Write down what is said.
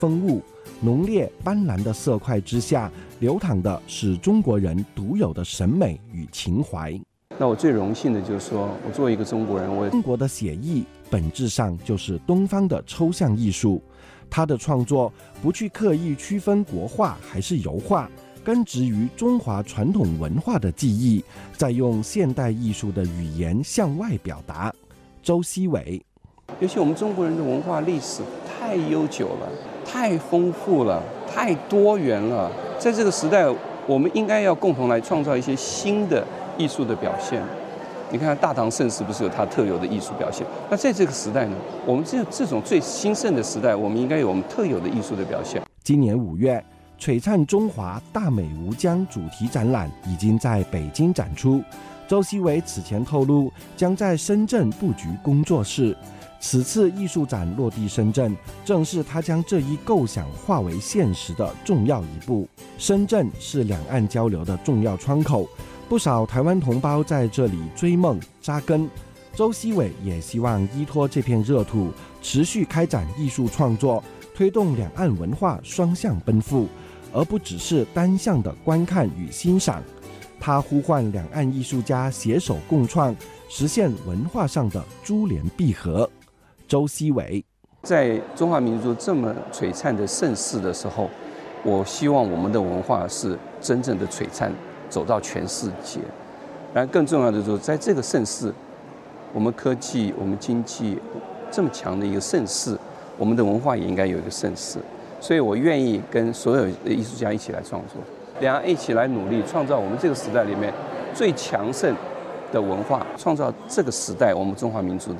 风物，浓烈斑斓的色块之下，流淌的是中国人独有的审美与情怀。 那我最荣幸的就是说，我作为一个中国人， 中国的写意本质上就是东方的抽象艺术。他的创作不去刻意区分国画还是油画，根植于中华传统文化的记忆，再用现代艺术的语言向外表达。周希伟， 尤其我们中国人的文化历史太悠久了，太丰富了，太多元了。在这个时代，我们应该要共同来创造一些新的艺术的表现。你看大唐盛世不是有它特有的艺术表现？那在这个时代呢，我们这种最兴盛的时代，我们应该有我们特有的艺术的表现。 今年5月，璀璨中华大美无疆主题展览已经在北京展出。周希伟此前透露，将在深圳布局工作室。此次艺术展落地深圳，正是他将这一构想化为现实的重要一步。深圳是两岸交流的重要窗口，不少台湾同胞在这里追梦扎根。周希伟也希望依托这片热土，持续开展艺术创作，推动两岸文化双向奔赴，而不只是单向的观看与欣赏。他呼唤两岸艺术家携手共创，实现文化上的珠联璧合。周希伟， 在中华民族这么璀璨的盛世的时候，我希望我们的文化是真正的璀璨，走到全世界。然后更重要的就是，在这个盛世，我们科技、我们经济这么强的一个盛世，我们的文化也应该有一个盛世。所以我愿意跟所有的艺术家一起来创作，两岸一起来努力，创造我们这个时代里面最强盛的文化，创造这个时代我们中华民族的